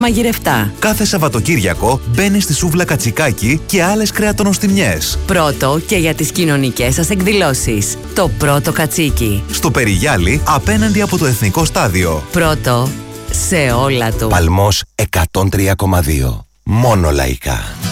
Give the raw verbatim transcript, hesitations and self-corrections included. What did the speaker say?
μαγειρευτά. Κάθε Σαββατοκύριακο μπαίνει στη Σούβλα Κατσικάκι και άλλες κρεατονοστιμιές. Πρώτο και για τις κοινωνικές σας εκδηλώσεις. Το πρώτο κατσίκι. Στο Περιγιάλι, απέναντι από το Εθνικό Στάδιο. Πρώτο σε όλα του. Παλμός εκατόν τρία κόμμα δύο. Μόνο λαϊκά.